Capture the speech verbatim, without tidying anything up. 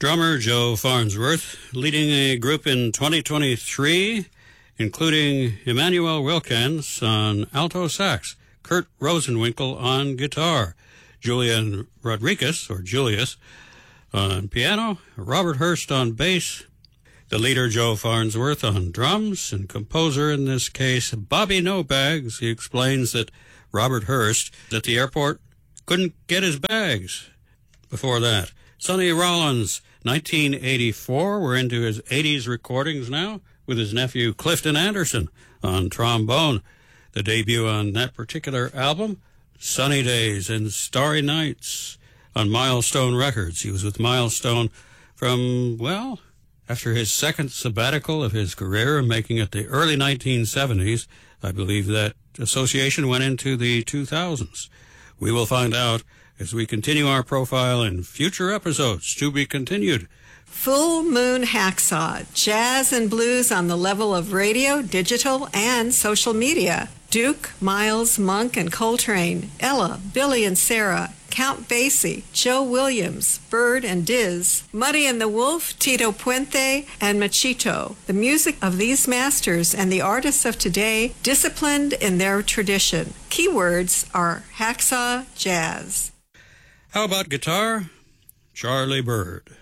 Drummer Joe Farnsworth, leading a group in twenty twenty-three, including Emmanuel Wilkins on alto sax, Kurt Rosenwinkel on guitar, Julian Rodriguez, or Julius, on piano, Robert Hurst on bass, the leader Joe Farnsworth on drums, and composer in this case, Bobby No Bags. He explains that Robert Hurst at the airport couldn't get his bags. Before that, Sonny Rollins, nineteen eighty-four. We're into his eighties recordings now with his nephew Clifton Anderson on trombone. The debut on that particular album, Sunny Days and Starry Nights, on Milestone Records. He was with Milestone from, well, after his second sabbatical of his career, making it the early nineteen seventies. I believe that association went into the two thousands. We will find out as we continue our profile in future episodes, to be continued. Full Moon Hacksaw, jazz and blues on the level of radio, digital, and social media. Duke, Miles, Monk, and Coltrane, Ella, Billy and Sarah, Count Basie, Joe Williams, Bird and Diz, Muddy and the Wolf, Tito Puente, and Machito. The music of these masters and the artists of today, disciplined in their tradition. Keywords are hacksaw jazz. How about guitar? Charlie Byrd.